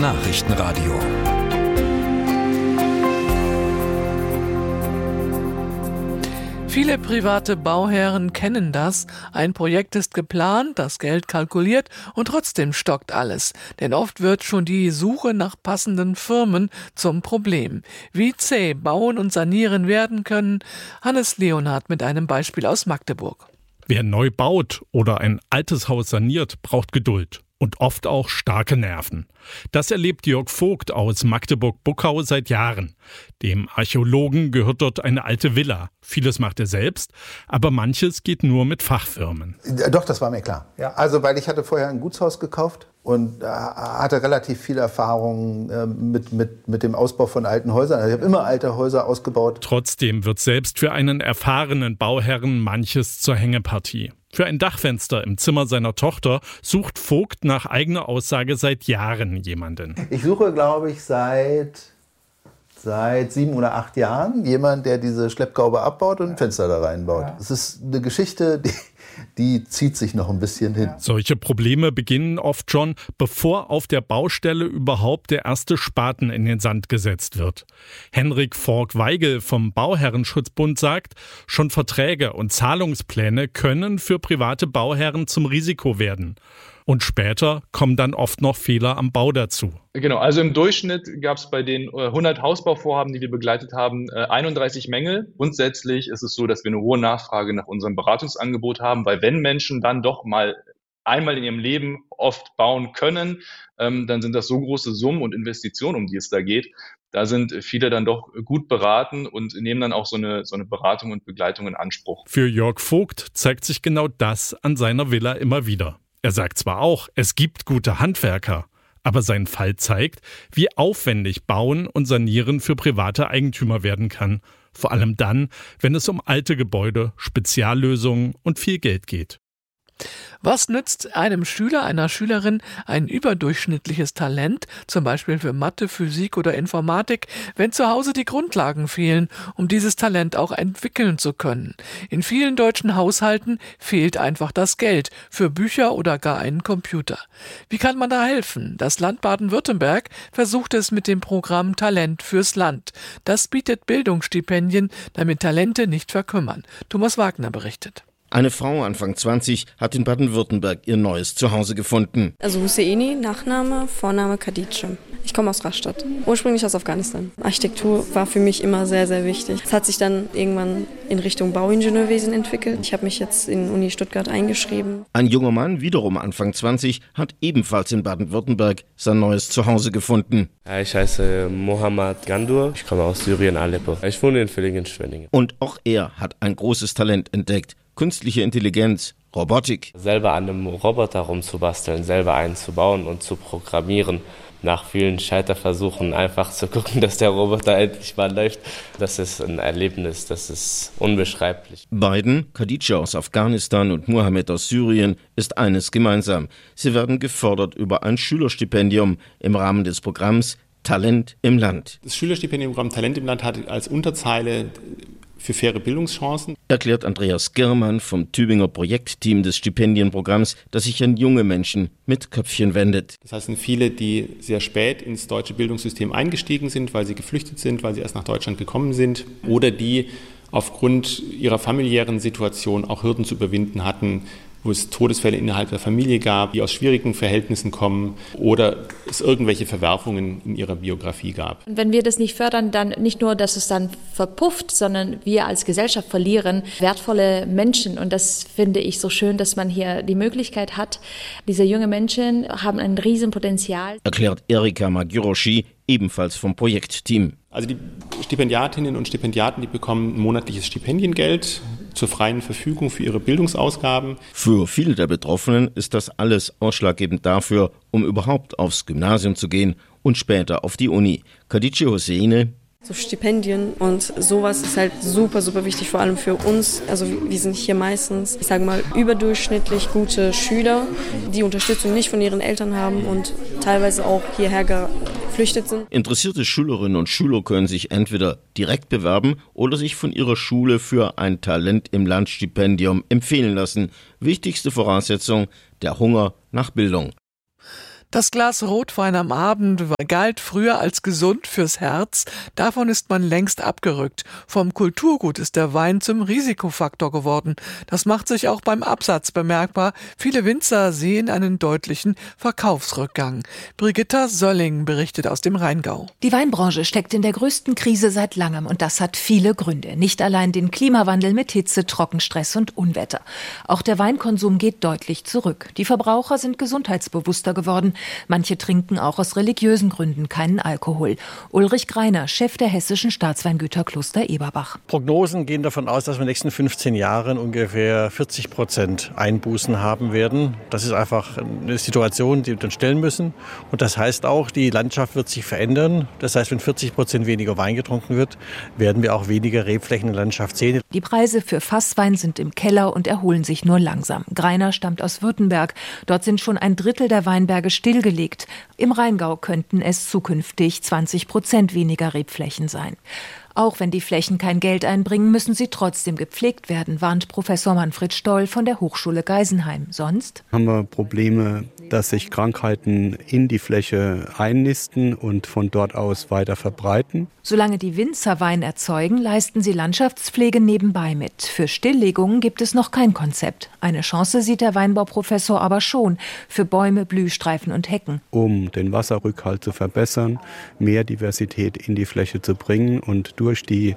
Nachrichtenradio. Viele private Bauherren kennen das. Ein Projekt ist geplant, das Geld kalkuliert und trotzdem stockt alles. Denn oft wird schon die Suche nach passenden Firmen zum Problem. Wie zäh Bauen und Sanieren werden können, Hannes Leonhardt mit einem Beispiel aus Magdeburg. Wer neu baut oder ein altes Haus saniert, braucht Geduld. Und oft auch starke Nerven. Das erlebt Jörg Vogt aus Magdeburg-Buckau seit Jahren. Dem Archäologen gehört dort eine alte Villa. Vieles macht er selbst, aber manches geht nur mit Fachfirmen. Doch, das war mir klar. Ja, also, weil ich hatte vorher ein Gutshaus gekauft und hatte relativ viel Erfahrung mit dem Ausbau von alten Häusern. Also ich habe immer alte Häuser ausgebaut. Trotzdem wird selbst für einen erfahrenen Bauherren manches zur Hängepartie. Für ein Dachfenster im Zimmer seiner Tochter sucht Vogt nach eigener Aussage seit Jahren jemanden. Ich suche, glaube ich, seit 7 oder 8 Jahren jemanden, der diese Schleppgaube abbaut und ein Fenster da reinbaut. Es ist eine Geschichte, die zieht sich noch ein bisschen hin. Solche Probleme beginnen oft schon, bevor auf der Baustelle überhaupt der erste Spaten in den Sand gesetzt wird. Henrik Fork-Weigel vom Bauherrenschutzbund sagt, schon Verträge und Zahlungspläne können für private Bauherren zum Risiko werden. Und später kommen dann oft noch Fehler am Bau dazu. Genau, also im Durchschnitt gab es bei den 100 Hausbauvorhaben, die wir begleitet haben, 31 Mängel. Grundsätzlich ist es so, dass wir eine hohe Nachfrage nach unserem Beratungsangebot haben, weil wenn Menschen dann doch mal einmal in ihrem Leben oft bauen können, dann sind das so große Summen und Investitionen, um die es da geht. Da sind viele dann doch gut beraten und nehmen dann auch so eine Beratung und Begleitung in Anspruch. Für Jörg Vogt zeigt sich genau das an seiner Villa immer wieder. Er sagt zwar auch, es gibt gute Handwerker, aber sein Fall zeigt, wie aufwendig Bauen und Sanieren für private Eigentümer werden kann. Vor allem dann, wenn es um alte Gebäude, Speziallösungen und viel Geld geht. Was nützt einem Schüler, einer Schülerin ein überdurchschnittliches Talent, zum Beispiel für Mathe, Physik oder Informatik, wenn zu Hause die Grundlagen fehlen, um dieses Talent auch entwickeln zu können? In vielen deutschen Haushalten fehlt einfach das Geld für Bücher oder gar einen Computer. Wie kann man da helfen? Das Land Baden-Württemberg versucht es mit dem Programm Talent fürs Land. Das bietet Bildungsstipendien, damit Talente nicht verkümmern. Thomas Wagner berichtet. Eine Frau Anfang 20 hat in Baden-Württemberg ihr neues Zuhause gefunden. Also Husseini, Nachname, Vorname Khadija. Ich komme aus Rastatt, ursprünglich aus Afghanistan. Architektur war für mich immer sehr, sehr wichtig. Es hat sich dann irgendwann in Richtung Bauingenieurwesen entwickelt. Ich habe mich jetzt in Uni Stuttgart eingeschrieben. Ein junger Mann, wiederum Anfang 20, hat ebenfalls in Baden-Württemberg sein neues Zuhause gefunden. Ich heiße Mohammad Gandur, ich komme aus Syrien, Aleppo. Ich wohne in Villingen-Schwenningen. Und auch er hat ein großes Talent entdeckt. Künstliche Intelligenz, Robotik. Selber an einem Roboter rumzubasteln, selber einen zu bauen und zu programmieren. Nach vielen Scheiterversuchen einfach zu gucken, dass der Roboter endlich mal läuft. Das ist ein Erlebnis, das ist unbeschreiblich. Beiden, Khadija aus Afghanistan und Mohammed aus Syrien, ist eines gemeinsam. Sie werden gefördert über ein Schülerstipendium im Rahmen des Programms Talent im Land. Das Schülerstipendiumprogramm Talent im Land hat als Unterzeile für faire Bildungschancen, erklärt Andreas Girrmann vom Tübinger Projektteam des Stipendienprogramms, das sich an junge Menschen mit Köpfchen wendet. Das heißt, sind viele, die sehr spät ins deutsche Bildungssystem eingestiegen sind, weil sie geflüchtet sind, weil sie erst nach Deutschland gekommen sind oder die aufgrund ihrer familiären Situation auch Hürden zu überwinden hatten, wo es Todesfälle innerhalb der Familie gab, die aus schwierigen Verhältnissen kommen oder es irgendwelche Verwerfungen in ihrer Biografie gab. Und wenn wir das nicht fördern, dann nicht nur, dass es dann verpufft, sondern wir als Gesellschaft verlieren wertvolle Menschen. Und das finde ich so schön, dass man hier die Möglichkeit hat. Diese jungen Menschen haben ein Riesenpotenzial. Erklärt Erika Magiroshi, ebenfalls vom Projektteam. Also die Stipendiatinnen und Stipendiaten, die bekommen monatliches Stipendiengeld zur freien Verfügung für ihre Bildungsausgaben. Für viele der Betroffenen ist das alles ausschlaggebend dafür, um überhaupt aufs Gymnasium zu gehen und später auf die Uni. Khadija Hosseini. So Stipendien und sowas ist halt super, super wichtig, vor allem für uns. Also wir sind hier meistens, ich sage mal, überdurchschnittlich gute Schüler, die Unterstützung nicht von ihren Eltern haben und teilweise auch hierher geflüchtet sind. Interessierte Schülerinnen und Schüler können sich entweder direkt bewerben oder sich von ihrer Schule für ein Talent im Land Stipendium empfehlen lassen. Wichtigste Voraussetzung, der Hunger nach Bildung. Das Glas Rotwein am Abend galt früher als gesund fürs Herz. Davon ist man längst abgerückt. Vom Kulturgut ist der Wein zum Risikofaktor geworden. Das macht sich auch beim Absatz bemerkbar. Viele Winzer sehen einen deutlichen Verkaufsrückgang. Brigitta Sölling berichtet aus dem Rheingau. Die Weinbranche steckt in der größten Krise seit langem und das hat viele Gründe. Nicht allein den Klimawandel mit Hitze, Trockenstress und Unwetter. Auch der Weinkonsum geht deutlich zurück. Die Verbraucher sind gesundheitsbewusster geworden. Manche trinken auch aus religiösen Gründen keinen Alkohol. Ulrich Greiner, Chef der Hessischen Staatsweingüter Kloster Eberbach. Prognosen gehen davon aus, dass wir in den nächsten 15 Jahren ungefähr 40% Einbußen haben werden. Das ist einfach eine Situation, die wir uns stellen müssen. Und das heißt auch, die Landschaft wird sich verändern. Das heißt, wenn 40% weniger Wein getrunken wird, werden wir auch weniger Rebflächen in der Landschaft sehen. Die Preise für Fasswein sind im Keller und erholen sich nur langsam. Greiner stammt aus Württemberg. Dort sind schon 1/3 der Weinberge stillgelegt. Im Rheingau könnten es zukünftig 20% weniger Rebflächen sein. Auch wenn die Flächen kein Geld einbringen, müssen sie trotzdem gepflegt werden, warnt Professor Manfred Stoll von der Hochschule Geisenheim. Sonst haben wir Probleme, dass sich Krankheiten in die Fläche einnisten und von dort aus weiter verbreiten. Solange die Winzer Wein erzeugen, leisten sie Landschaftspflege nebenbei mit. Für Stilllegungen gibt es noch kein Konzept. Eine Chance sieht der Weinbauprofessor aber schon für Bäume, Blühstreifen und Hecken. Um den Wasserrückhalt zu verbessern, mehr Diversität in die Fläche zu bringen und durch die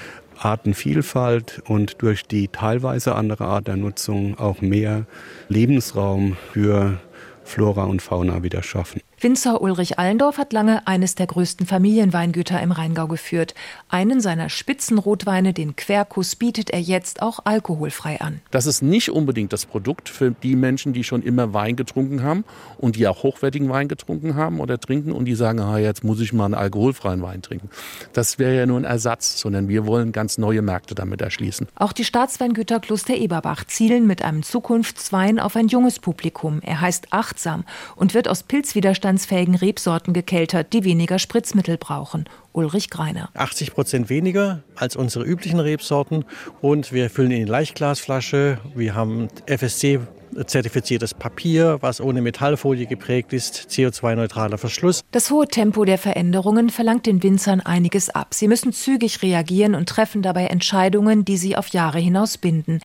Artenvielfalt und durch die teilweise andere Art der Nutzung auch mehr Lebensraum für Flora und Fauna wieder schaffen. Winzer Ulrich Allendorf hat lange eines der größten Familienweingüter im Rheingau geführt. Einen seiner Spitzenrotweine, den Quercus, bietet er jetzt auch alkoholfrei an. Das ist nicht unbedingt das Produkt für die Menschen, die schon immer Wein getrunken haben und die auch hochwertigen Wein getrunken haben oder trinken und die sagen, jetzt muss ich mal einen alkoholfreien Wein trinken. Das wäre ja nur ein Ersatz, sondern wir wollen ganz neue Märkte damit erschließen. Auch die Staatsweingüter Kloster Eberbach zielen mit einem Zukunftswein auf ein junges Publikum. Er heißt Achtsam und wird aus pilzwiderstandsfähigen Rebsorten gekeltert, die weniger Spritzmittel brauchen. Ulrich Greiner. 80% weniger als unsere üblichen Rebsorten und wir füllen in die Leichtglasflasche. Wir haben FSC-zertifiziertes Papier, was ohne Metallfolie geprägt ist, CO2-neutraler Verschluss. Das hohe Tempo der Veränderungen verlangt den Winzern einiges ab. Sie müssen zügig reagieren und treffen dabei Entscheidungen, die sie auf Jahre hinaus binden.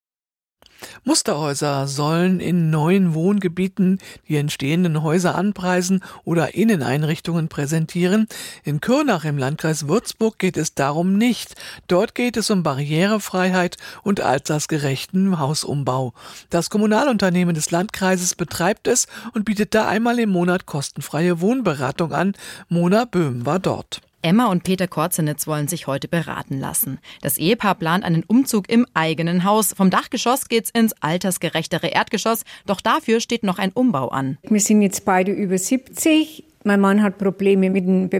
Musterhäuser sollen in neuen Wohngebieten die entstehenden Häuser anpreisen oder Inneneinrichtungen präsentieren. In Kürnach im Landkreis Würzburg geht es darum nicht. Dort geht es um Barrierefreiheit und altersgerechten Hausumbau. Das Kommunalunternehmen des Landkreises betreibt es und bietet da einmal im Monat kostenfreie Wohnberatung an. Mona Böhm war dort. Emma und Peter Korzenitz wollen sich heute beraten lassen. Das Ehepaar plant einen Umzug im eigenen Haus. Vom Dachgeschoss geht's ins altersgerechtere Erdgeschoss, doch dafür steht noch ein Umbau an. Wir sind jetzt beide über 70. Mein Mann hat Probleme mit dem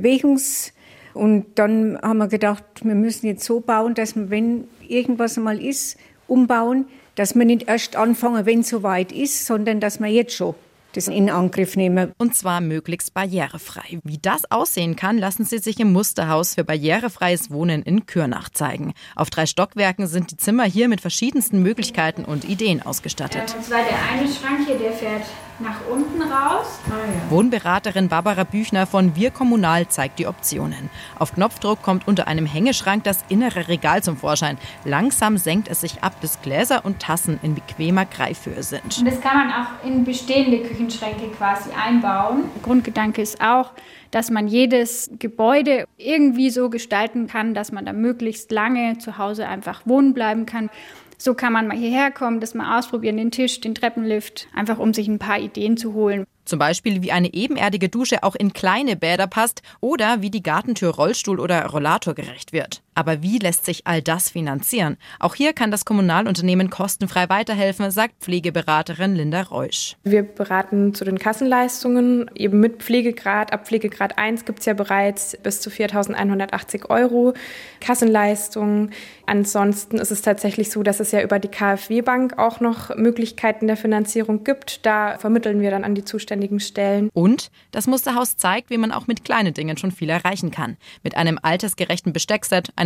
und dann haben wir gedacht, wir müssen jetzt so bauen, dass wir, wenn irgendwas mal ist, umbauen, dass wir nicht erst anfangen, wenn es soweit ist, sondern dass wir jetzt schon das in Angriff nehmen. Und zwar möglichst barrierefrei. Wie das aussehen kann, lassen Sie sich im Musterhaus für barrierefreies Wohnen in Kürnach zeigen. Auf 3 Stockwerken sind die Zimmer hier mit verschiedensten Möglichkeiten und Ideen ausgestattet. Und zwar der eine Schrank hier, der fährt nach unten raus. Wohnberaterin Barbara Büchner von Wir Kommunal zeigt die Optionen. Auf Knopfdruck kommt unter einem Hängeschrank das innere Regal zum Vorschein. Langsam senkt es sich ab, bis Gläser und Tassen in bequemer Greifhöhe sind. Und das kann man auch in bestehende Küchenschränke quasi einbauen. Der Grundgedanke ist auch, dass man jedes Gebäude irgendwie so gestalten kann, dass man da möglichst lange zu Hause einfach wohnen bleiben kann. So kann man mal hierher kommen, das mal ausprobieren, den Tisch, den Treppenlift, einfach um sich ein paar Ideen zu holen. Zum Beispiel, wie eine ebenerdige Dusche auch in kleine Bäder passt oder wie die Gartentür Rollstuhl oder Rollator gerecht wird. Aber wie lässt sich all das finanzieren? Auch hier kann das Kommunalunternehmen kostenfrei weiterhelfen, sagt Pflegeberaterin Linda Reusch. Wir beraten zu den Kassenleistungen, eben mit Pflegegrad. Ab Pflegegrad 1 gibt es ja bereits bis zu 4.180 € Kassenleistungen. Ansonsten ist es tatsächlich so, dass es ja über die KfW-Bank auch noch Möglichkeiten der Finanzierung gibt. Da vermitteln wir dann an die zuständigen Stellen. Und das Musterhaus zeigt, wie man auch mit kleinen Dingen schon viel erreichen kann. Mit einem altersgerechten Besteckset, einem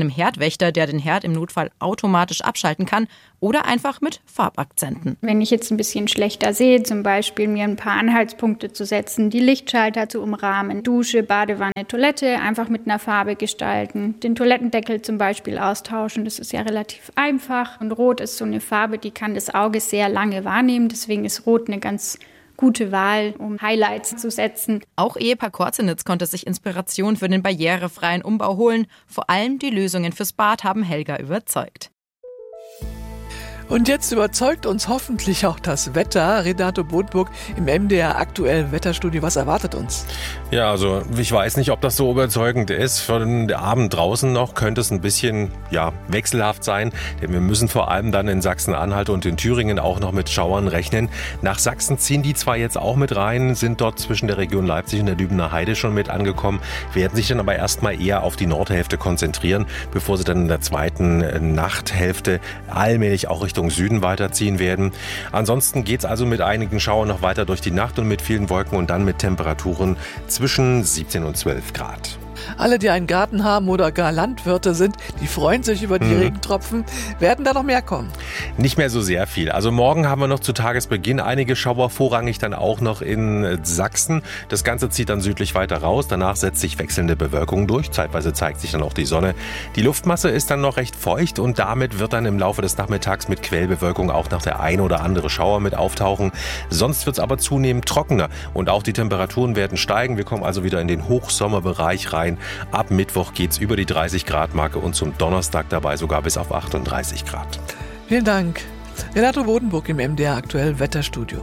einem Herdwächter, der den Herd im Notfall automatisch abschalten kann, oder einfach mit Farbakzenten. Wenn ich jetzt ein bisschen schlechter sehe, zum Beispiel mir ein paar Anhaltspunkte zu setzen, die Lichtschalter zu umrahmen, Dusche, Badewanne, Toilette einfach mit einer Farbe gestalten, den Toilettendeckel zum Beispiel austauschen, das ist ja relativ einfach. Und Rot ist so eine Farbe, die kann das Auge sehr lange wahrnehmen, deswegen ist Rot eine ganz gute Wahl, um Highlights zu setzen. Auch Ehepaar Korzenitz konnte sich Inspiration für den barrierefreien Umbau holen. Vor allem die Lösungen fürs Bad haben Helga überzeugt. Und jetzt überzeugt uns hoffentlich auch das Wetter. Renato Bodenburg im MDR aktuellen Wetterstudio. Was erwartet uns? Ja, also ich weiß nicht, ob das so überzeugend ist. Für den Abend draußen noch könnte es ein bisschen wechselhaft sein. Denn wir müssen vor allem dann in Sachsen-Anhalt und in Thüringen auch noch mit Schauern rechnen. Nach Sachsen ziehen die zwar jetzt auch mit rein, sind dort zwischen der Region Leipzig und der Lübener Heide schon mit angekommen, werden sich dann aber erstmal eher auf die Nordhälfte konzentrieren, bevor sie dann in der zweiten Nachthälfte allmählich auch Richtung Süden weiterziehen werden. Ansonsten geht es also mit einigen Schauern noch weiter durch die Nacht und mit vielen Wolken und dann mit Temperaturen zwischen 17 und 12 Grad. Alle, die einen Garten haben oder gar Landwirte sind, die freuen sich über die Regentropfen. Werden da noch mehr kommen? Nicht mehr so sehr viel. Also morgen haben wir noch zu Tagesbeginn einige Schauer, vorrangig dann auch noch in Sachsen. Das Ganze zieht dann südlich weiter raus. Danach setzt sich wechselnde Bewölkung durch. Zeitweise zeigt sich dann auch die Sonne. Die Luftmasse ist dann noch recht feucht und damit wird dann im Laufe des Nachmittags mit Quellbewölkung auch noch der ein oder andere Schauer mit auftauchen. Sonst wird es aber zunehmend trockener und auch die Temperaturen werden steigen. Wir kommen also wieder in den Hochsommerbereich rein. Ab Mittwoch geht es über die 30-Grad-Marke und zum Donnerstag dabei sogar bis auf 38 Grad. Vielen Dank. Renato Bodenburg im MDR aktuellen Wetterstudio.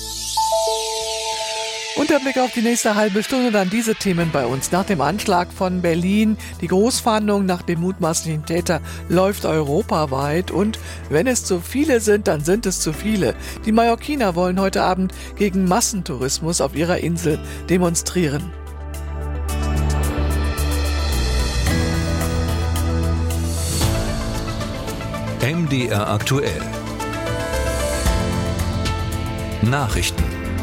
Und der Blick auf die nächste halbe Stunde, dann diese Themen bei uns. Nach dem Anschlag von Berlin, die Großfahndung nach dem mutmaßlichen Täter läuft europaweit. Und wenn es zu viele sind, dann sind es zu viele. Die Mallorquiner wollen heute Abend gegen Massentourismus auf ihrer Insel demonstrieren. MDR aktuell. Nachrichten.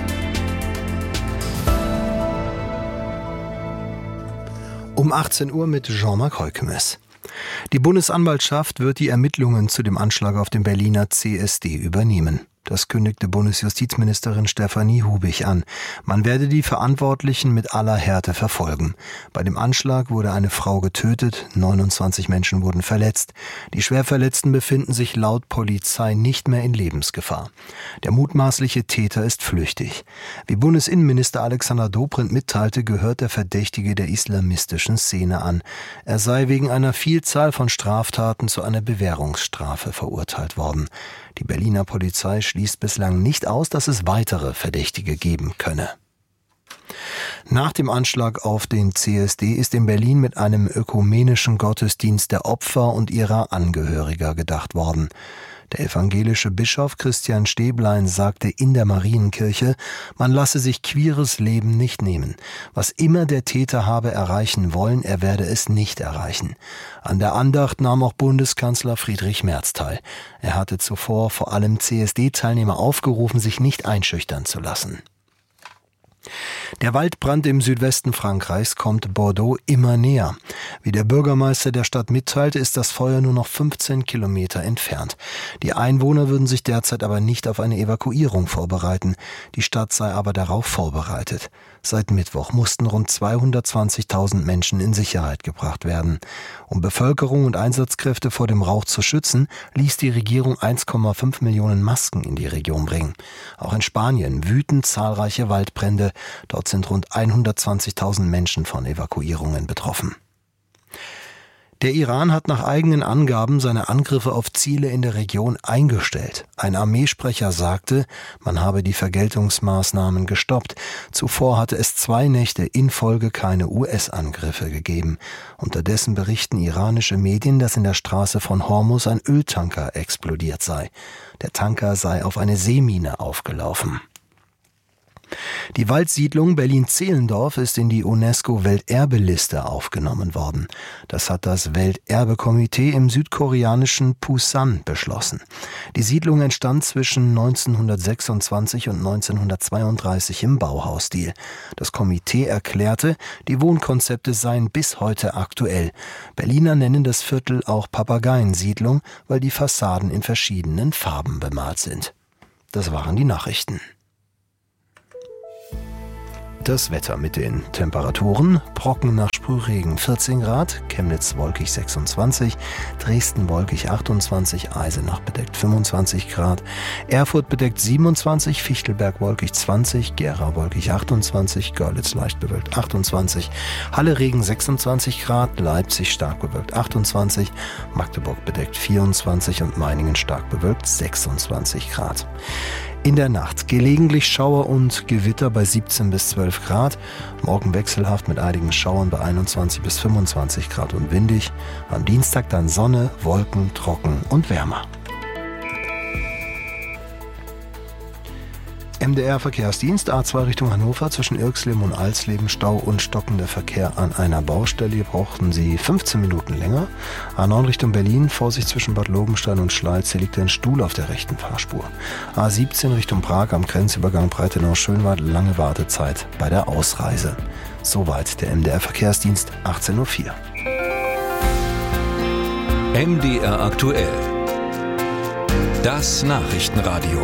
Um 18 Uhr mit Jean-Marc Heukemes. Die Bundesanwaltschaft wird die Ermittlungen zu dem Anschlag auf dem Berliner CSD übernehmen. Das kündigte Bundesjustizministerin Stefanie Hubich an. Man werde die Verantwortlichen mit aller Härte verfolgen. Bei dem Anschlag wurde eine Frau getötet, 29 Menschen wurden verletzt. Die Schwerverletzten befinden sich laut Polizei nicht mehr in Lebensgefahr. Der mutmaßliche Täter ist flüchtig. Wie Bundesinnenminister Alexander Dobrindt mitteilte, gehört der Verdächtige der islamistischen Szene an. Er sei wegen einer Vielzahl von Straftaten zu einer Bewährungsstrafe verurteilt worden. Die Berliner Polizei schließt bislang nicht aus, dass es weitere Verdächtige geben könne. Nach dem Anschlag auf den CSD ist in Berlin mit einem ökumenischen Gottesdienst der Opfer und ihrer Angehöriger gedacht worden. Der evangelische Bischof Christian Stäblein sagte in der Marienkirche, man lasse sich queeres Leben nicht nehmen. Was immer der Täter habe erreichen wollen, er werde es nicht erreichen. An der Andacht nahm auch Bundeskanzler Friedrich Merz teil. Er hatte zuvor vor allem CSD-Teilnehmer aufgerufen, sich nicht einschüchtern zu lassen. Der Waldbrand im Südwesten Frankreichs kommt Bordeaux immer näher. Wie der Bürgermeister der Stadt mitteilte, ist das Feuer nur noch 15 Kilometer entfernt. Die Einwohner würden sich derzeit aber nicht auf eine Evakuierung vorbereiten. Die Stadt sei aber darauf vorbereitet. Seit Mittwoch mussten rund 220.000 Menschen in Sicherheit gebracht werden. Um Bevölkerung und Einsatzkräfte vor dem Rauch zu schützen, ließ die Regierung 1,5 Millionen Masken in die Region bringen. Auch in Spanien wüten zahlreiche Waldbrände. Dort sind rund 120.000 Menschen von Evakuierungen betroffen. Der Iran hat nach eigenen Angaben seine Angriffe auf Ziele in der Region eingestellt. Ein Armeesprecher sagte, man habe die Vergeltungsmaßnahmen gestoppt. Zuvor hatte es 2 Nächte in Folge keine US-Angriffe gegeben. Unterdessen berichten iranische Medien, dass in der Straße von Hormuz ein Öltanker explodiert sei. Der Tanker sei auf eine Seemine aufgelaufen. Die Waldsiedlung Berlin-Zehlendorf ist in die UNESCO-Welterbeliste aufgenommen worden. Das hat das Welterbekomitee im südkoreanischen Pusan beschlossen. Die Siedlung entstand zwischen 1926 und 1932 im Bauhausstil. Das Komitee erklärte, die Wohnkonzepte seien bis heute aktuell. Berliner nennen das Viertel auch Papageiensiedlung, weil die Fassaden in verschiedenen Farben bemalt sind. Das waren die Nachrichten. Das Wetter mit den Temperaturen: Brocken nach Sprühregen 14 Grad, Chemnitz wolkig 26, Dresden wolkig 28, Eisenach bedeckt 25 Grad, Erfurt bedeckt 27, Fichtelberg wolkig 20, Gera wolkig 28, Görlitz leicht bewölkt 28, Halle Regen 26 Grad, Leipzig stark bewölkt 28, Magdeburg bedeckt 24 und Meiningen stark bewölkt 26 Grad. In der Nacht gelegentlich Schauer und Gewitter bei 17 bis 12 Grad. Morgen wechselhaft mit einigen Schauern bei 21 bis 25 Grad und windig. Am Dienstag dann Sonne, Wolken, trocken und wärmer. MDR-Verkehrsdienst A2 Richtung Hannover zwischen Irxleben und Alsleben, Stau und stockender Verkehr an einer Baustelle. Hier brauchten Sie 15 Minuten länger. A9 Richtung Berlin, Vorsicht zwischen Bad Lobenstein und Schleiz, hier liegt ein Stuhl auf der rechten Fahrspur. A17 Richtung Prag am Grenzübergang Breitenau-Schönwald, lange Wartezeit bei der Ausreise. Soweit der MDR-Verkehrsdienst, 18:04 Uhr. MDR aktuell. Das Nachrichtenradio.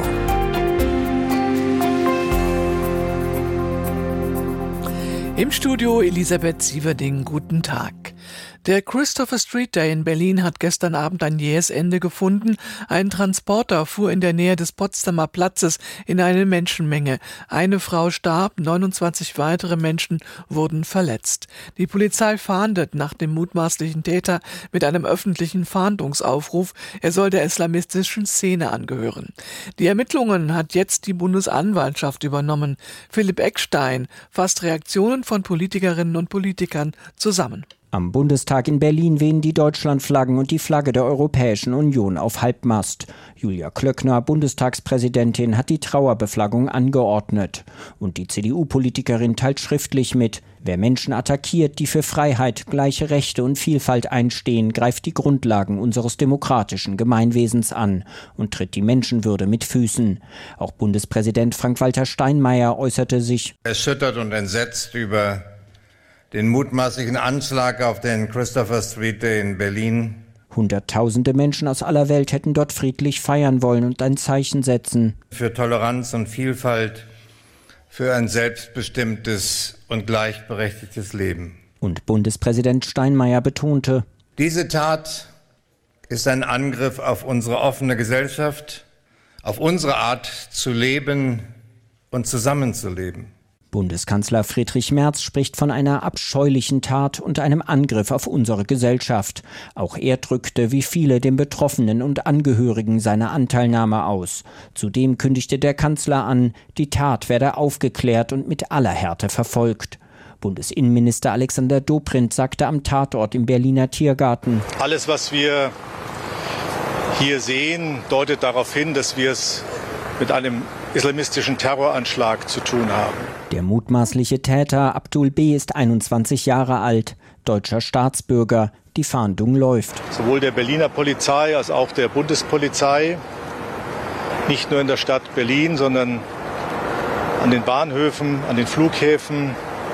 Im Studio Elisabeth Sieverding, guten Tag. Der Christopher Street Day in Berlin hat gestern Abend ein jähes Ende gefunden. Ein Transporter fuhr in der Nähe des Potsdamer Platzes in eine Menschenmenge. Eine Frau starb, 29 weitere Menschen wurden verletzt. Die Polizei fahndet nach dem mutmaßlichen Täter mit einem öffentlichen Fahndungsaufruf. Er soll der islamistischen Szene angehören. Die Ermittlungen hat jetzt die Bundesanwaltschaft übernommen. Philipp Eckstein fasst Reaktionen von Politikerinnen und Politikern zusammen. Am Bundestag in Berlin wehen die Deutschlandflaggen und die Flagge der Europäischen Union auf Halbmast. Julia Klöckner, Bundestagspräsidentin, hat die Trauerbeflaggung angeordnet. Und die CDU-Politikerin teilt schriftlich mit: Wer Menschen attackiert, die für Freiheit, gleiche Rechte und Vielfalt einstehen, greift die Grundlagen unseres demokratischen Gemeinwesens an und tritt die Menschenwürde mit Füßen. Auch Bundespräsident Frank-Walter Steinmeier äußerte sich erschüttert und entsetzt über den mutmaßlichen Anschlag auf den Christopher Street Day in Berlin. Hunderttausende Menschen aus aller Welt hätten dort friedlich feiern wollen und ein Zeichen setzen. Für Toleranz und Vielfalt, für ein selbstbestimmtes und gleichberechtigtes Leben. Und Bundespräsident Steinmeier betonte: Diese Tat ist ein Angriff auf unsere offene Gesellschaft, auf unsere Art zu leben und zusammenzuleben. Bundeskanzler Friedrich Merz spricht von einer abscheulichen Tat und einem Angriff auf unsere Gesellschaft. Auch er drückte, wie viele, den Betroffenen und Angehörigen seine Anteilnahme aus. Zudem kündigte der Kanzler an, die Tat werde aufgeklärt und mit aller Härte verfolgt. Bundesinnenminister Alexander Dobrindt sagte am Tatort im Berliner Tiergarten: Alles, was wir hier sehen, deutet darauf hin, dass wir es mit einem islamistischen Terroranschlag zu tun haben. Der mutmaßliche Täter Abdul B. ist 21 Jahre alt, deutscher Staatsbürger. Die Fahndung läuft. Sowohl der Berliner Polizei als auch der Bundespolizei, nicht nur in der Stadt Berlin, sondern an den Bahnhöfen, an den Flughäfen,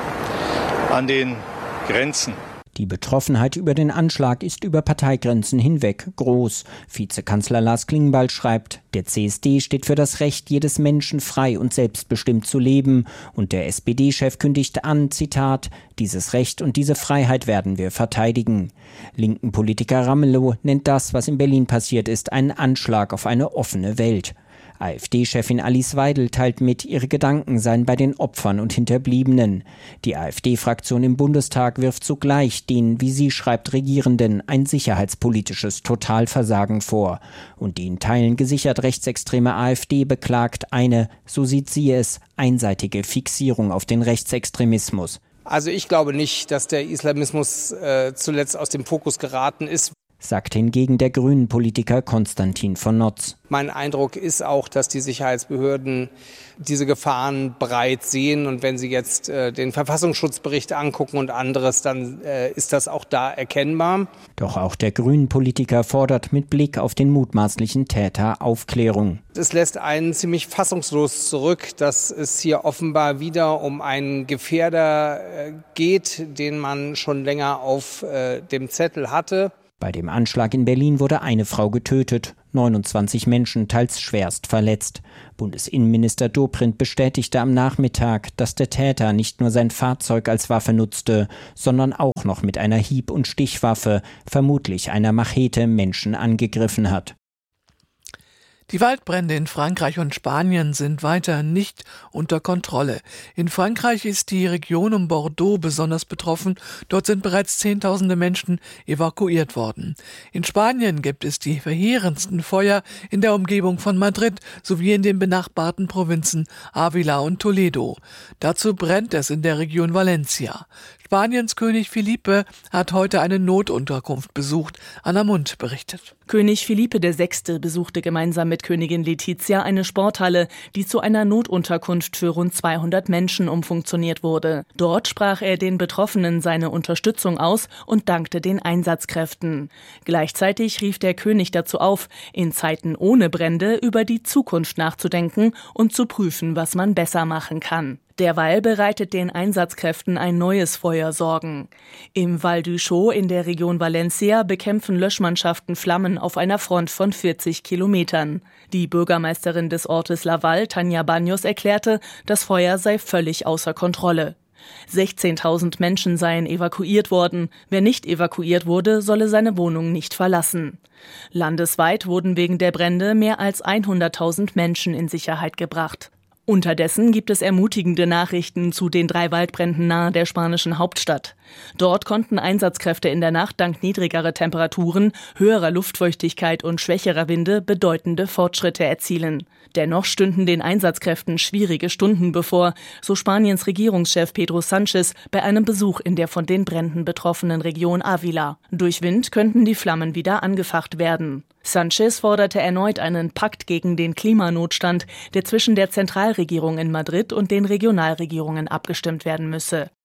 an den Grenzen. Die Betroffenheit über den Anschlag ist über Parteigrenzen hinweg groß. Vizekanzler Lars Klingbeil schreibt: Der CSD steht für das Recht jedes Menschen, frei und selbstbestimmt zu leben. Und der SPD-Chef kündigte an, Zitat: Dieses Recht und diese Freiheit werden wir verteidigen. Linken Politiker Ramelow nennt das, was in Berlin passiert ist, einen Anschlag auf eine offene Welt. AfD-Chefin Alice Weidel teilt mit, ihre Gedanken seien bei den Opfern und Hinterbliebenen. Die AfD-Fraktion im Bundestag wirft zugleich den, wie sie schreibt, Regierenden ein sicherheitspolitisches Totalversagen vor. Und die in Teilen gesichert rechtsextreme AfD beklagt eine, so sieht sie es, einseitige Fixierung auf den Rechtsextremismus. Also ich glaube nicht, dass der Islamismus zuletzt aus dem Fokus geraten ist. sagt hingegen der Grünen-Politiker Konstantin von Notz. Mein Eindruck ist auch, dass die Sicherheitsbehörden diese Gefahren bereits sehen. Und wenn Sie jetzt den Verfassungsschutzbericht angucken und anderes, dann ist das auch da erkennbar. Doch auch der Grünen-Politiker fordert mit Blick auf den mutmaßlichen Täter Aufklärung. Es lässt einen ziemlich fassungslos zurück, dass es hier offenbar wieder um einen Gefährder geht, den man schon länger auf dem Zettel hatte. Bei dem Anschlag in Berlin wurde eine Frau getötet, 29 Menschen teils schwerst verletzt. Bundesinnenminister Dobrindt bestätigte am Nachmittag, dass der Täter nicht nur sein Fahrzeug als Waffe nutzte, sondern auch noch mit einer Hieb- und Stichwaffe, vermutlich einer Machete, Menschen angegriffen hat. Die Waldbrände in Frankreich und Spanien sind weiter nicht unter Kontrolle. In Frankreich ist die Region um Bordeaux besonders betroffen. Dort sind bereits Zehntausende Menschen evakuiert worden. In Spanien gibt es die verheerendsten Feuer in der Umgebung von Madrid sowie in den benachbarten Provinzen Ávila und Toledo. Dazu brennt es in der Region Valencia. Spaniens König Felipe hat heute eine Notunterkunft besucht. Anna Mund berichtet. König Felipe VI. Besuchte gemeinsam mit Königin Letizia eine Sporthalle, die zu einer Notunterkunft für rund 200 Menschen umfunktioniert wurde. Dort sprach er den Betroffenen seine Unterstützung aus und dankte den Einsatzkräften. Gleichzeitig rief der König dazu auf, in Zeiten ohne Brände über die Zukunft nachzudenken und zu prüfen, was man besser machen kann. Derweil bereitet den Einsatzkräften ein neues Feuer Sorgen. Im Val d'Uixó in der Region Valencia bekämpfen Löschmannschaften Flammen auf einer Front von 40 Kilometern. Die Bürgermeisterin des Ortes Laval, Tania Baños, erklärte, das Feuer sei völlig außer Kontrolle. 16.000 Menschen seien evakuiert worden. Wer nicht evakuiert wurde, solle seine Wohnung nicht verlassen. Landesweit wurden wegen der Brände mehr als 100.000 Menschen in Sicherheit gebracht. Unterdessen gibt es ermutigende Nachrichten zu den 3 Waldbränden nahe der spanischen Hauptstadt. Dort konnten Einsatzkräfte in der Nacht dank niedrigerer Temperaturen, höherer Luftfeuchtigkeit und schwächerer Winde bedeutende Fortschritte erzielen. Dennoch stünden den Einsatzkräften schwierige Stunden bevor, so Spaniens Regierungschef Pedro Sánchez bei einem Besuch in der von den Bränden betroffenen Region Ávila. Durch Wind könnten die Flammen wieder angefacht werden. Sánchez forderte erneut einen Pakt gegen den Klimanotstand, der zwischen der Zentralregierung in Madrid und den Regionalregierungen abgestimmt werden müsse.